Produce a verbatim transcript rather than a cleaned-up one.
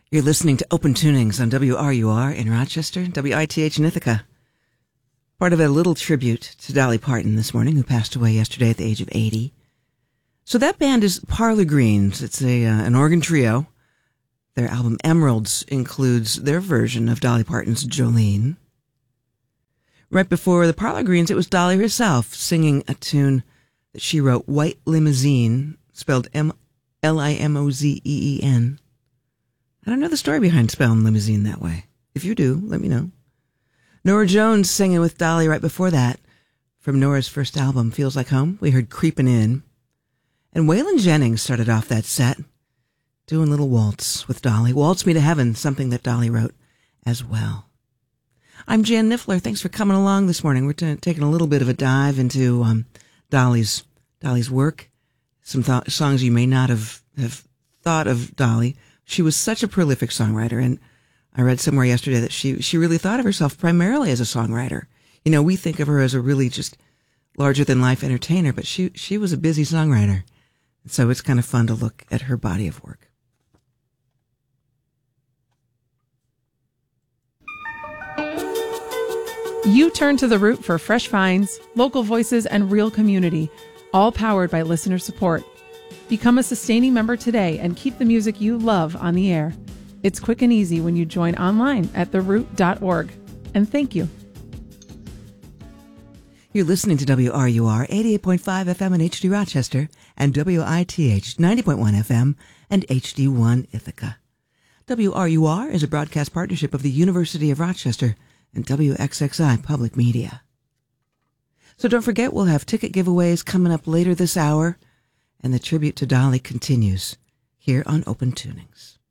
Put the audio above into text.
You're listening to Open Tunings on W R U R in Rochester, W I T H in Ithaca. Part of a little tribute to Dolly Parton this morning, who passed away yesterday at the age of eighty. So that band is Parlor Greens. It's a uh, an organ trio. Their album Emeralds includes their version of Dolly Parton's Jolene. Right before the Parlor Greens, it was Dolly herself singing a tune that she wrote, White Limousine, spelled M L I M O Z E E N. I don't know the story behind spelling limousine that way. If you do, let me know. Norah Jones singing with Dolly right before that. From Nora's first album, Feels Like Home, we heard Creepin' In. And Waylon Jennings started off that set doing Little Waltz with Dolly. Waltz Me to Heaven, something that Dolly wrote as well. I'm Jan Niffler. Thanks for coming along this morning. We're t- taking a little bit of a dive into um, Dolly's Dolly's work. Some th- songs you may not have, have thought of Dolly. She was such a prolific songwriter, and I read somewhere yesterday that she, she really thought of herself primarily as a songwriter. You know, we think of her as a really just larger-than-life entertainer, but she, she was a busy songwriter. So it's kind of fun to look at her body of work. You turn to The Root for fresh finds, local voices, and real community, all powered by listener support. Become a sustaining member today and keep the music you love on the air. It's quick and easy when you join online at the root dot org. And thank you. You're listening to W R U R eighty-eight point five F M in H D Rochester and W I T H ninety point one F M and H D one Ithaca. W R U R is a broadcast partnership of the University of Rochester and W X X I Public Media. So don't forget, we'll have ticket giveaways coming up later this hour, and the tribute to Dolly continues here on Open Tunings.